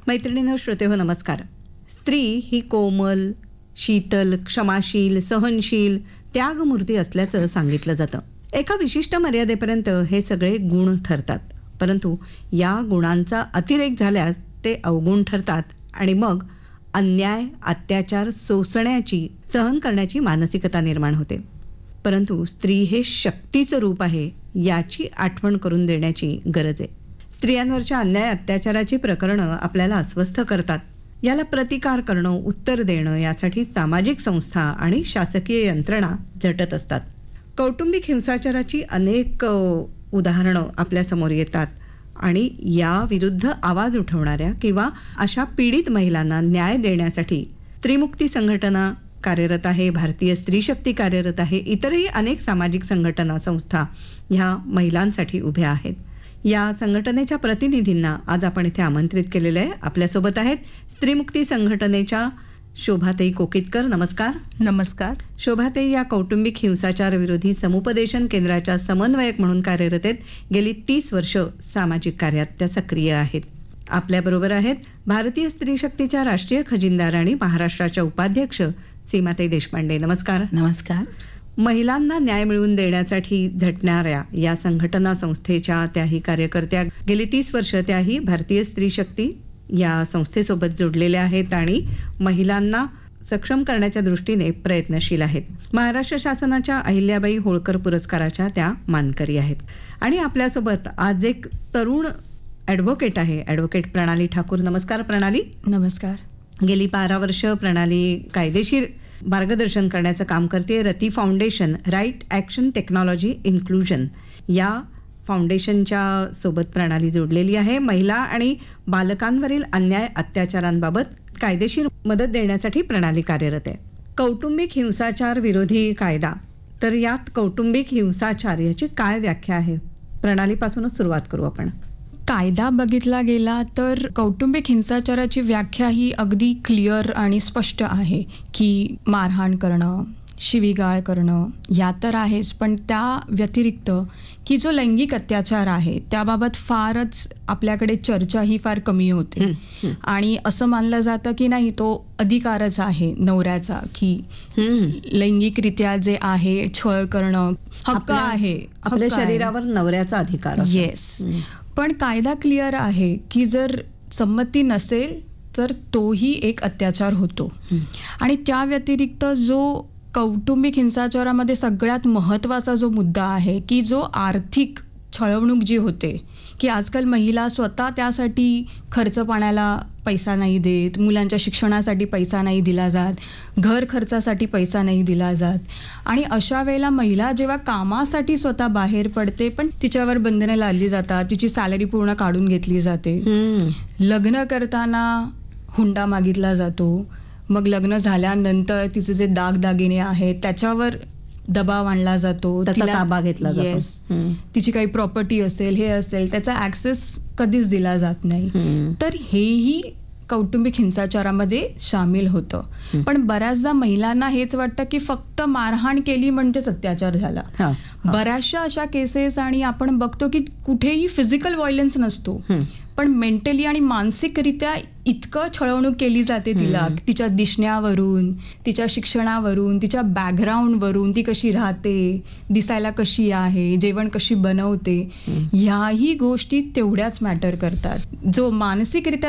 मैत्रिणींनो, श्रोतेहो नमस्कार. स्त्री ही कोमल, शीतल, क्षमाशील, सहनशील, त्यागमूर्ती असल्याचं सांगितलं जातं. एका विशिष्ट मर्यादेपर्यंत हे सगळे गुण ठरतात, परंतु या गुणांचा अतिरेक झाल्यास ते अवगुण ठरतात आणि मग अन्याय, अत्याचार सोसण्याची, सहन करण्याची मानसिकता निर्माण होते. परंतु स्त्री हे शक्तीचं रूप आहे याची आठवण करून देण्याची गरज आहे. स्त्रियांवरच्या अन्याय अत्याचाराची प्रकरणं आपल्याला अस्वस्थ करतात. याला प्रतिकार करणं, उत्तर देणं यासाठी सामाजिक संस्था आणि शासकीय यंत्रणा झटत असतात. कौटुंबिक हिंसाचाराची अनेक उदाहरणं आपल्यासमोर येतात आणि या विरुद्ध आवाज उठवणाऱ्या किंवा अशा पीडित महिलांना न्याय देण्यासाठी स्त्रीमुक्ती संघटना कार्यरत आहे, भारतीय स्त्री शक्ती कार्यरत आहे, इतरही अनेक सामाजिक संघटना, संस्था ह्या महिलांसाठी उभ्या आहेत. या संघटनेच्या प्रतिनिधींना आज आपण इथे आमंत्रित केलेलं आहे. आपल्यासोबत आहेत स्त्रीमुक्ती संघटनेच्या शोभाताई कोकीतकर. नमस्कार. नमस्कार. शोभाताई या कौटुंबिक हिंसाचार विरोधी समुपदेशन केंद्राच्या समन्वयक म्हणून कार्यरत आहेत. गेली 30 वर्ष सामाजिक कार्यात त्या सक्रिय आहेत. आपल्याबरोबर आहेत भारतीय स्त्री शक्तीच्या राष्ट्रीय खजिनदार आणि महाराष्ट्राच्या उपाध्यक्ष सीमाताई देशपांडे. नमस्कार. नमस्कार. महिलांना न्याय मिळवून देण्यासाठी झटणाऱ्या या संघटना संस्थेच्या त्याही कार्यकर्त्या, गेली 30 वर्ष त्याही भारतीय स्त्री शक्ती या संस्थेसोबत जोडलेल्या आहेत आणि महिलांना सक्षम करण्याच्या दृष्टीने प्रयत्नशील आहेत. महाराष्ट्र शासनाच्या अहिल्याबाई होळकर पुरस्काराच्या त्या मानकरी आहेत. आणि आपल्यासोबत आज एक तरुण ॲडव्होकेट आहे, ॲडव्होकेट प्रणाली ठाकूर. नमस्कार प्रणाली. नमस्कार. गेली 12 वर्ष प्रणाली कायदेशीर मार्गदर्शन करण्याचं काम करते. रती foundation, right action technology inclusion या फाउंडेशनच्या सोबत प्रणाली जोडलेली आहे. महिला आणि बालकांवरील अन्याय अत्याचारांबाबत कायदेशीर मदत देण्यासाठी प्रणाली कार्यरत आहे. कौटुंबिक हिंसाचार विरोधी कायदा, तर यात कौटुंबिक हिंसाचार याची काय व्याख्या आहे? प्रणालीपासूनच सुरुवात करू आपण. कायदा बघितला गेला तर कौटुंबिक हिंसाचाराची व्याख्या ही अगदी क्लिअर आणि स्पष्ट आहे की मारहाण करणं, शिवीगाळ करणं या तर आहेच, पण त्या व्यतिरिक्त की जो लैंगिक अत्याचार आहे त्याबाबत फारच आपल्याकडे चर्चा ही फार कमी होते. आणि असं मानलं जातं की नाही, तो अधिकारच आहे नवऱ्याचा की लैंगिकरित्या जे आहे छळ करणं हक्क आहे, आपल्या शरीरावर नवऱ्याचा अधिकार. येस. पण कायदा क्लिअर आहे की जर संमती नसेल तर तोही एक अत्याचार होतो. आणि त्या व्यतिरिक्त जो कौटुंबिक हिंसाचारामध्ये सगळ्यात महत्त्वाचा जो मुद्दा आहे की जो आर्थिक छळवणूक जी होते की आजकाल महिला स्वतः त्यासाठी खर्च पाण्याला पैसा नाही देत, मुलांच्या शिक्षणासाठी पैसा नाही दिला जात, घर खर्चासाठी पैसा नाही दिला जात. आणि अशा वेळेला महिला जेव्हा कामासाठी स्वतः बाहेर पडते पण तिच्यावर बंधनं लादली जातात, तिची सॅलरी पूर्ण काढून घेतली जाते. लग्न करताना हुंडा मागितला जातो, मग लग्न झाल्यानंतर तिचे जे दागदागिने आहेत त्याच्यावर दबाव आणला जातो, ताबा घेतला जातो. येस. तिची काही प्रॉपर्टी असेल, हे असेल, त्याचा ऍक्सेस कधीच दिला जात नाही. तर हेही कौटुंबिक हिंसाचारामध्ये सामील होतं. पण बऱ्याचदा महिलांना हेच वाटतं की फक्त मारहाण केली म्हणजेच अत्याचार झाला. बऱ्याचशा अशा केसेस आणि आपण बघतो की कुठेही फिजिकल व्हायलन्स नसतो, पण मेंटली आणि मानसिकरित्या इतकं छळवणूक केली जाते तिला, तिच्या दिसण्यावरून, तिच्या शिक्षणावरून, तिच्या बॅकग्राऊंडवरून, ती कशी राहते, दिसायला कशी आहे, जेवण कशी बनवते, ह्याही गोष्टी तेवढ्याच मॅटर करतात. जो मानसिकरित्या